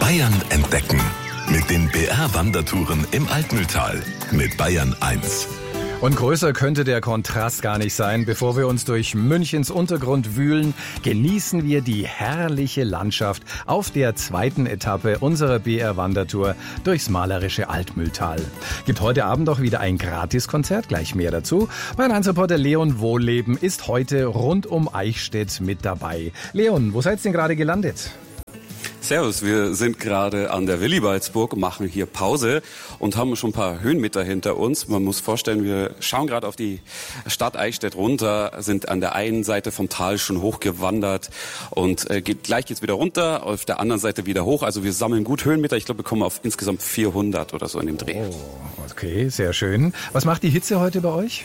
Bayern entdecken. Mit den BR-Wandertouren im Altmühltal. Mit Bayern 1. Und größer könnte der Kontrast gar nicht sein. Bevor wir uns durch Münchens Untergrund wühlen, genießen wir die herrliche Landschaft auf der zweiten Etappe unserer BR-Wandertour durchs malerische Altmühltal. Gibt heute Abend auch wieder ein Gratiskonzert, gleich mehr dazu. Mein Reporter Leon Wohlleben ist heute rund um Eichstätt mit dabei. Leon, wo seid ihr denn gerade gelandet? Servus, wir sind gerade an der Willibaldsburg, machen hier Pause und haben schon ein paar Höhenmeter hinter uns. Man muss vorstellen, wir schauen gerade auf die Stadt Eichstätt runter, sind an der einen Seite vom Tal schon hochgewandert und gleich geht's wieder runter, auf der anderen Seite wieder hoch. Also wir sammeln gut Höhenmeter. Ich glaube, wir kommen auf insgesamt 400 oder so in dem Dreh. Oh, okay, sehr schön. Was macht die Hitze heute bei euch?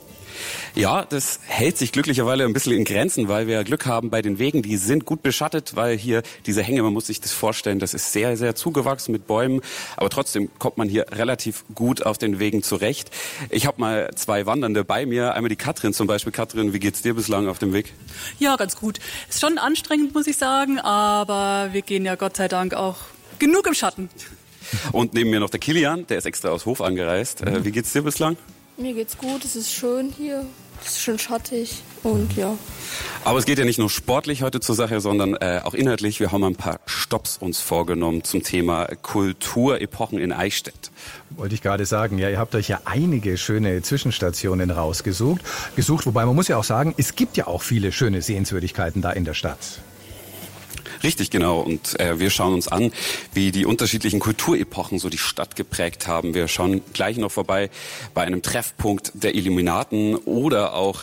Ja, das hält sich glücklicherweise ein bisschen in Grenzen, weil wir Glück haben bei den Wegen. Die sind gut beschattet, weil hier diese Hänge, man muss sich das vorstellen, das ist sehr, sehr zugewachsen mit Bäumen. Aber trotzdem kommt man hier relativ gut auf den Wegen zurecht. Ich habe mal zwei Wandernde bei mir. Einmal die Katrin zum Beispiel. Katrin, wie geht's dir bislang auf dem Weg? Ja, ganz gut. Ist schon anstrengend, muss ich sagen. Aber wir gehen ja Gott sei Dank auch genug im Schatten. Und neben mir noch der Kilian, der ist extra aus Hof angereist. Wie geht's dir bislang? Mir geht's gut, es ist schön hier, es ist schön schattig und ja. Aber es geht ja nicht nur sportlich heute zur Sache, sondern auch inhaltlich. Wir haben ein paar Stopps uns vorgenommen zum Thema Kulturepochen in Eichstätt. Wollte ich gerade sagen, ja, ihr habt euch ja einige schöne Zwischenstationen rausgesucht. Wobei man muss ja auch sagen, es gibt ja auch viele schöne Sehenswürdigkeiten da in der Stadt. Richtig, genau. Und wir schauen uns an, wie die unterschiedlichen Kulturepochen so die Stadt geprägt haben. Wir schauen gleich noch vorbei bei einem Treffpunkt der Illuminaten oder auch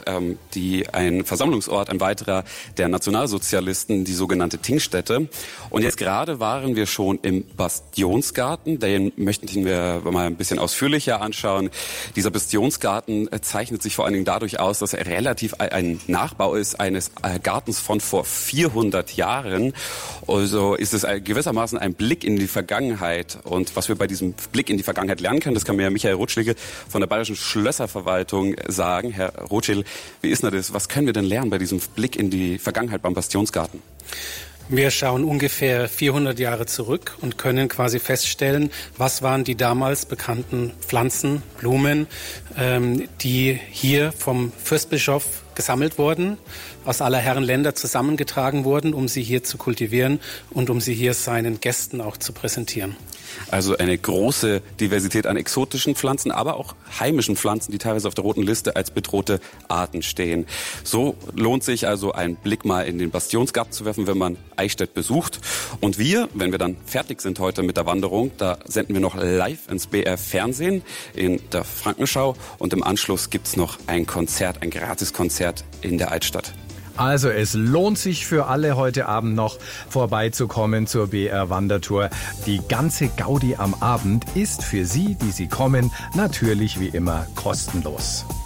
ein Versammlungsort, ein weiterer der Nationalsozialisten, die sogenannte Tingstätte. Und jetzt gerade waren wir schon im Bastionsgarten. Den möchten wir mal ein bisschen ausführlicher anschauen. Dieser Bastionsgarten zeichnet sich vor allen Dingen dadurch aus, dass er relativ ein Nachbau ist eines Gartens von vor 400 Jahren. Also ist es gewissermaßen ein Blick in die Vergangenheit. Und was wir bei diesem Blick in die Vergangenheit lernen können, das kann mir Michael Rutschlige von der Bayerischen Schlösserverwaltung sagen. Herr Rutschel, wie ist denn das? Was können wir denn lernen bei diesem Blick in die Vergangenheit beim Bastionsgarten? Wir schauen ungefähr 400 Jahre zurück und können quasi feststellen, was waren die damals bekannten Pflanzen, Blumen, die hier vom Fürstbischof gesammelt wurden, aus aller Herren Länder zusammengetragen wurden, um sie hier zu kultivieren und um sie hier seinen Gästen auch zu präsentieren. Also eine große Diversität an exotischen Pflanzen, aber auch heimischen Pflanzen, die teilweise auf der roten Liste als bedrohte Arten stehen. So lohnt sich also ein Blick mal in den Bastionsgarten zu werfen, wenn man Eichstätt besucht. Und wir, wenn wir dann fertig sind heute mit der Wanderung, da senden wir noch live ins BR-Fernsehen in der Frankenschau und im Anschluss gibt's noch ein Konzert, ein Gratiskonzert in der Altstadt. Also es lohnt sich für alle heute Abend noch vorbeizukommen zur BR-Wandertour. Die ganze Gaudi am Abend ist für Sie, die Sie kommen, natürlich wie immer kostenlos.